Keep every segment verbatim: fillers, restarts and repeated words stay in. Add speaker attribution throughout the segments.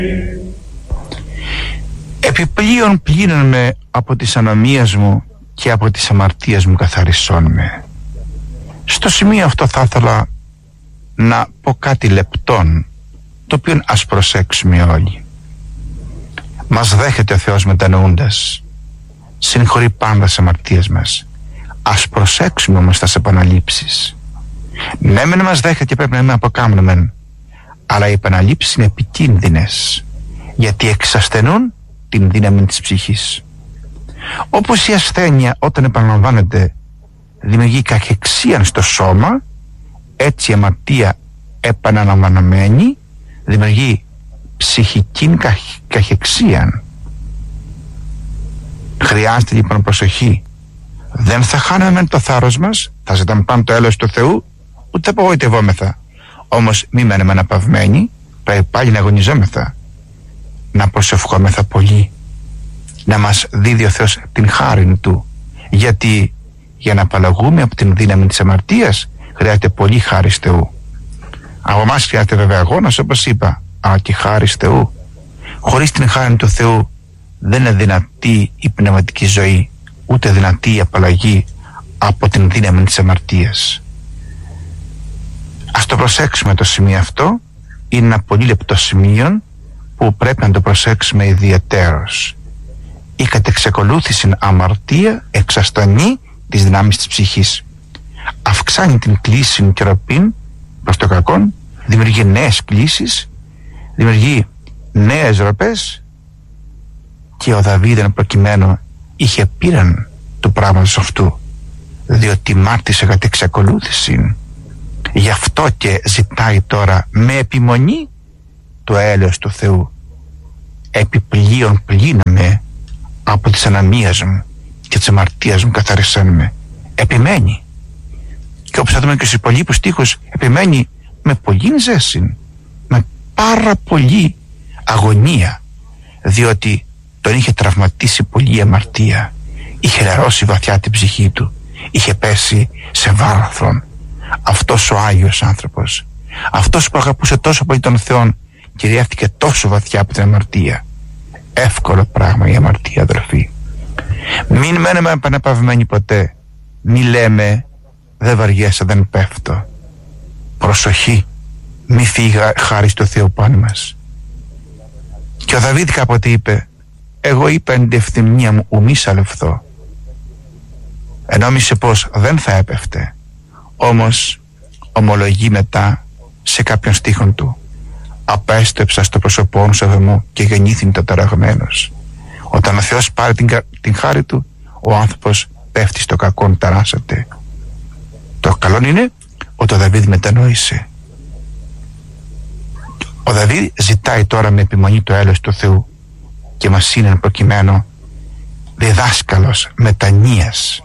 Speaker 1: Επιπλέον πλύνον με από τις ανομίες μου και από τις αμαρτίες μου καθαρισόν με. Στο σημείο αυτό θα ήθελα να πω κάτι λεπτόν, το οποίο ας προσέξουμε όλοι. Μας δέχεται ο Θεός μετανοούντας, συγχωρεί πάντα τις αμαρτίες μας. Ας προσέξουμε όμως τις επαναλήψεις. Ναι μεν μας δέχεται και πρέπει να μην αποκάμνουμε, αλλά οι επαναλήψεις είναι επικίνδυνες, γιατί εξασθενούν την δύναμη της ψυχής. Όπως η ασθένεια όταν επαναλαμβάνεται δημιουργεί καχεξίαν στο σώμα, έτσι η αμαρτία επαναλαμβανωμένη δημιουργεί ψυχική καχεξίαν. Χρειάζεται λοιπόν προσοχή. Δεν θα χάνουμε μεν το θάρρος μας, θα ζητάμε πάνω το έλεος του Θεού, ούτε θα απογοητευόμεθα. Όμως μη μένουμε αναπαυμένοι, πρέπει πάλι να αγωνιζόμεθα, να προσευχόμεθα πολύ, να μας δίδει ο Θεός την χάριν Του, γιατί για να απαλλαγούμε από την δύναμη της αμαρτίας χρειάζεται πολύ χάρις Θεού. Από εμάς χρειάζεται βέβαια αγώνας, όπως είπα, αλλά και χάρις Θεού. Χωρίς την χάριν του Θεού δεν είναι δυνατή η πνευματική ζωή, ούτε δυνατή η απαλλαγή από την δύναμη της αμαρτίας. Ας το προσέξουμε το σημείο αυτό. Είναι ένα πολύ λεπτό σημείο που πρέπει να το προσέξουμε ιδιαιτέρως. Η κατεξακολούθηση αμαρτία εξασθενεί τις δυνάμεις της ψυχής. Αυξάνει την κλίση και ροπήν προς το κακόν, δημιουργεί νέες κλίσεις, δημιουργεί νέες ροπές, και ο Δαβίδ εν προκειμένου είχε πείραν του πράγματος αυτού, διότι μάρτυσε κατ' εξακολούθηση. Γι' αυτό και ζητάει τώρα με επιμονή το έλεος του Θεού. Επιπλέον πλύναμε από τις αναμίες μου και τις αμαρτίες μου καθαρισάν με. Επιμένει. Και όπως θα δούμε και στους υπολείπους στίχους, επιμένει με πολλή ζέση, με πάρα πολύ αγωνία, διότι τον είχε τραυματίσει πολύ η αμαρτία, είχε λερώσει βαθιά την ψυχή του, είχε πέσει σε βάραθρον. Αυτός ο Άγιος άνθρωπος, αυτός που αγαπούσε τόσο πολύ τον Θεό, κυριεύτηκε τόσο βαθιά από την αμαρτία. Εύκολο πράγμα η αμαρτία, αδερφοί. Μην μένουμε επαναπαυμένοι ποτέ. Μη λέμε δεν βαριέσαι, δεν πέφτω. Προσοχή, μη φύγει χάρις του Θεού πάνω μας. Και ο Δαβίδ κάποτε είπε, εγώ είπα εν τη ευθυμνία μου ου μη σαλευθώ. Ενόμισε πως δεν θα έπεφτε. Όμως ομολογεί μετά σε κάποιον στίχον του, απέστρεψα στο πρόσωπό σου μου και γεννήθην το ταραγμένος. Όταν ο Θεός πάρει την, την χάρη του, ο άνθρωπος πέφτει στο κακόν, ταράσσεται. Το καλό είναι ότι ο Δαβίδ μετανόησε. Ο Δαβίδ ζητάει τώρα με επιμονή το έλεος του Θεού και μας είναι προκειμένου διδάσκαλος μετανοίας.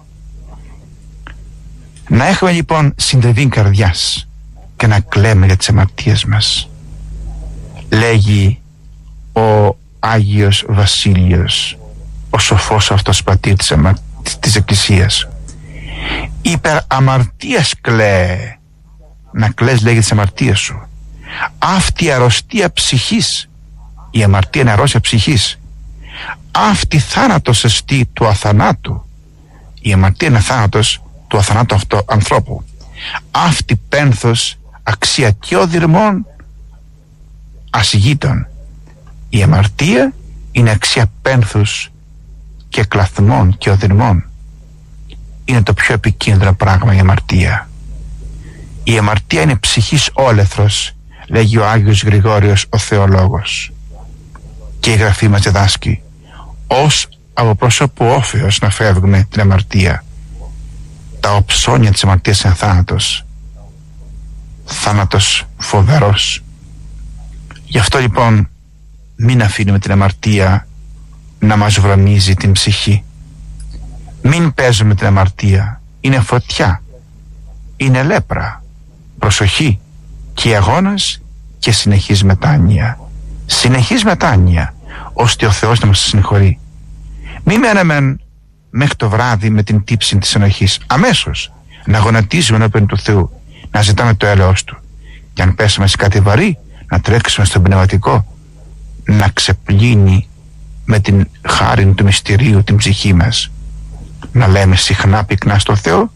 Speaker 1: Να έχουμε λοιπόν συντριβή καρδιάς και να κλαίμε για τις αμαρτίες μας. Λέγει ο Άγιος Βασίλειος, ο σοφός αυτός πατήρ της, αμα... της Εκκλησίας, υπερ αμαρτίας κλαίε. Να κλαις, λέγει, τις αμαρτίες σου. Αυτή η αρρωστία ψυχής, η αμαρτία είναι αρρώστια ψυχής. Αυτή θάνατος εστί του αθανάτου. Η αμαρτία είναι θάνατος του αθανάτου αυτό ανθρώπου. Αυτή πένθος αξία και οδυρμών ασυγήτων. Η αμαρτία είναι αξία πένθους και κλαθμών και οδυρμών. Είναι το πιο επικίνδυνο πράγμα η αμαρτία. Η αμαρτία είναι ψυχής όλεθρος, λέγει ο Άγιος Γρηγόριος ο θεολόγος. Και η Γραφή μας διδάσκει ως από πρόσωπο όφεως να φεύγουμε την αμαρτία. Τα οψώνια της αμαρτίας είναι θάνατος. Θάνατος φοβερός. Γι' αυτό λοιπόν μην αφήνουμε την αμαρτία να μας βρωμίζει την ψυχή. Μην παίζουμε την αμαρτία. Είναι φωτιά, είναι λέπρα. Προσοχή, και αγώνας και συνεχής μετάνοια. Συνεχής μετάνοια, ώστε ο Θεός να μας συγχωρεί. Μην μένουμε μέχρι το βράδυ με την τύψη της ενοχής. Αμέσως να γονατίζουμε ενώπιον του Θεού, να ζητάμε το έλεος Του. Και αν πέσουμε σε κάτι βαρύ, να τρέξουμε στον πνευματικό να ξεπλύνει με την χάριν του μυστηρίου την ψυχή μας. Να λέμε συχνά πυκνά στο Θεό,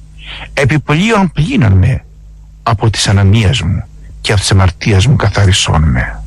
Speaker 1: επιπλέον πλύνον με από τις ανομίες μου και από τις αμαρτίες μου καθαρισών με.